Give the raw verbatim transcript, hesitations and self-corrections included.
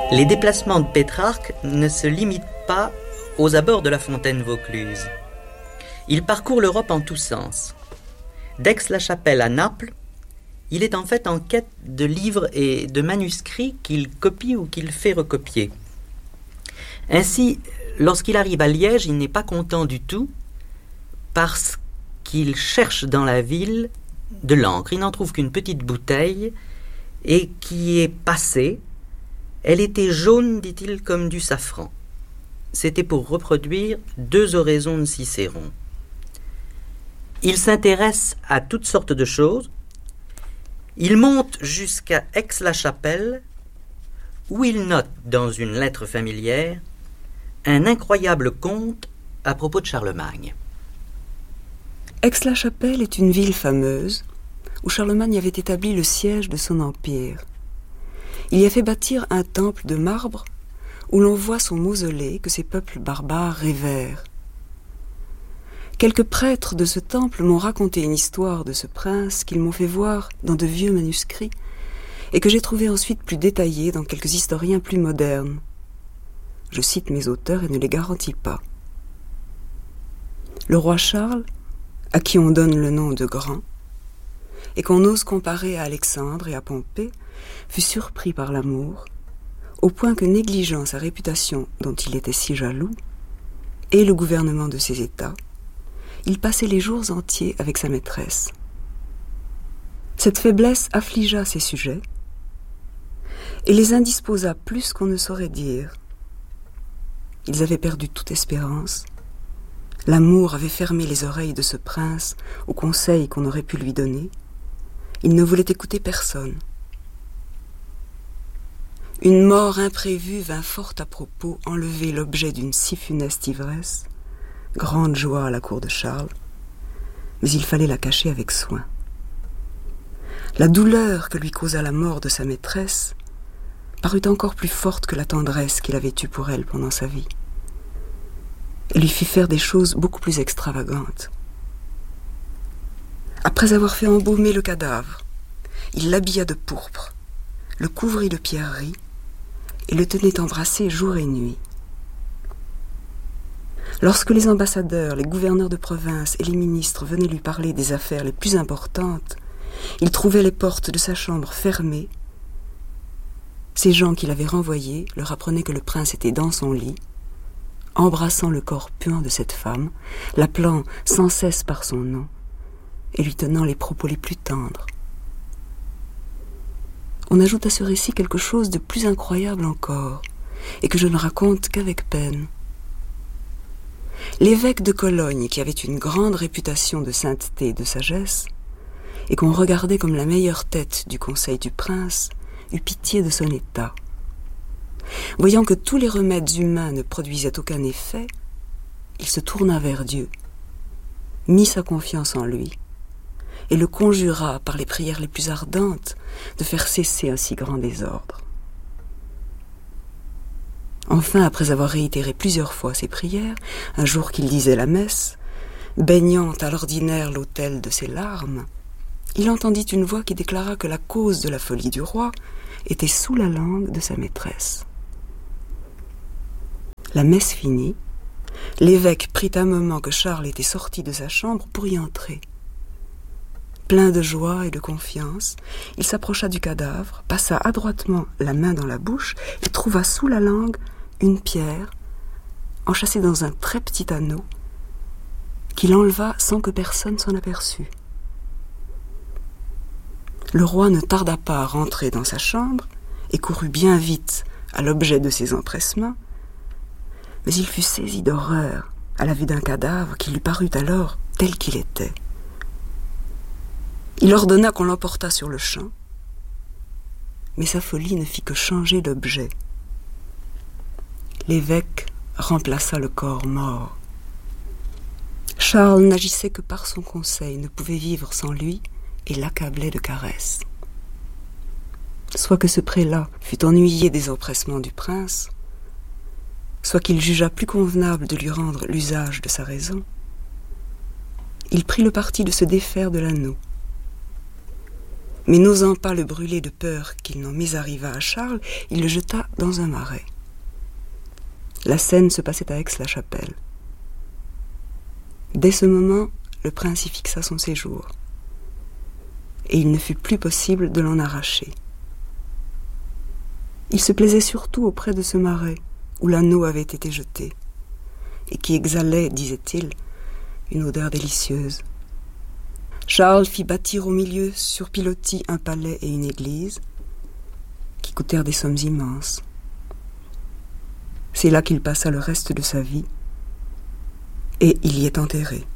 Les déplacements de Pétrarque ne se limitent pas aux abords de la fontaine Vaucluse. Il parcourt l'Europe en tous sens. D'Aix-la-Chapelle à Naples, il est en fait en quête de livres et de manuscrits qu'il copie ou qu'il fait recopier. Ainsi, lorsqu'il arrive à Liège, il n'est pas content du tout parce qu'il cherche dans la ville de l'encre. Il n'en trouve qu'une petite bouteille et qui est passée. Elle était jaune, dit-il, comme du safran. C'était pour reproduire deux oraisons de Cicéron. Il s'intéresse à toutes sortes de choses. Il monte jusqu'à Aix-la-Chapelle, où il note dans une lettre familière un incroyable conte à propos de Charlemagne. Aix-la-Chapelle est une ville fameuse où Charlemagne avait établi le siège de son empire. Il y a fait bâtir un temple de marbre où l'on voit son mausolée que ces peuples barbares révèrent. Quelques prêtres de ce temple m'ont raconté une histoire de ce prince qu'ils m'ont fait voir dans de vieux manuscrits et que j'ai trouvé ensuite plus détaillée dans quelques historiens plus modernes. Je cite mes auteurs et ne les garantis pas. Le roi Charles, à qui on donne le nom de Grand, et qu'on ose comparer à Alexandre et à Pompée, fut surpris par l'amour, au point que, négligeant sa réputation dont il était si jaloux, et le gouvernement de ses États, il passait les jours entiers avec sa maîtresse. Cette faiblesse affligea ses sujets et les indisposa plus qu'on ne saurait dire. Ils avaient perdu toute espérance. L'amour avait fermé les oreilles de ce prince aux conseils qu'on aurait pu lui donner. Il ne voulait écouter personne. Une mort imprévue vint fort à propos enlever l'objet d'une si funeste ivresse. Grande joie à la cour de Charles, mais il fallait la cacher avec soin. La douleur que lui causa la mort de sa maîtresse parut encore plus forte que la tendresse qu'il avait eue pour elle pendant sa vie. Elle lui fit faire des choses beaucoup plus extravagantes. Après avoir fait embaumer le cadavre, il l'habilla de pourpre, le couvrit de pierreries et le tenait embrassé jour et nuit. Lorsque les ambassadeurs, les gouverneurs de province et les ministres venaient lui parler des affaires les plus importantes, il trouvait les portes de sa chambre fermées. Ces gens qui l'avaient renvoyé leur apprenaient que le prince était dans son lit, embrassant le corps puant de cette femme, l'appelant sans cesse par son nom et lui tenant les propos les plus tendres. On ajoute à ce récit quelque chose de plus incroyable encore, et que je ne raconte qu'avec peine. L'évêque de Cologne, qui avait une grande réputation de sainteté et de sagesse, et qu'on regardait comme la meilleure tête du conseil du prince, eut pitié de son état. Voyant que tous les remèdes humains ne produisaient aucun effet, il se tourna vers Dieu, mit sa confiance en lui, et le conjura par les prières les plus ardentes de faire cesser un si grand désordre. Enfin, après avoir réitéré plusieurs fois ses prières, un jour qu'il disait la messe, baignant à l'ordinaire l'autel de ses larmes, il entendit une voix qui déclara que la cause de la folie du roi était sous la langue de sa maîtresse. La messe finie, l'évêque prit un moment que Charles était sorti de sa chambre pour y entrer. Plein de joie et de confiance, il s'approcha du cadavre, passa adroitement la main dans la bouche et trouva sous la langue une pierre enchâssée dans un très petit anneau qu'il enleva sans que personne s'en aperçût. Le roi ne tarda pas à rentrer dans sa chambre et courut bien vite à l'objet de ses empressements, mais il fut saisi d'horreur à la vue d'un cadavre qui lui parut alors tel qu'il était. Il ordonna qu'on l'emportât sur le champ, mais sa folie ne fit que changer d'objet. L'évêque remplaça le corps mort. Charles n'agissait que par son conseil, ne pouvait vivre sans lui et l'accablait de caresses. Soit que ce prélat fût ennuyé des empressements du prince, soit qu'il jugea plus convenable de lui rendre l'usage de sa raison, il prit le parti de se défaire de l'anneau. Mais n'osant pas le brûler de peur qu'il n'en mésarrivât à Charles, il le jeta dans un marais. La scène se passait à Aix-la-Chapelle. Dès ce moment, le prince y fixa son séjour, et il ne fut plus possible de l'en arracher. Il se plaisait surtout auprès de ce marais, où l'anneau avait été jeté, et qui exhalait, disait-il, une odeur délicieuse. Charles fit bâtir au milieu, sur pilotis, un palais et une église, qui coûtèrent des sommes immenses. C'est là qu'il passa le reste de sa vie, et il y est enterré.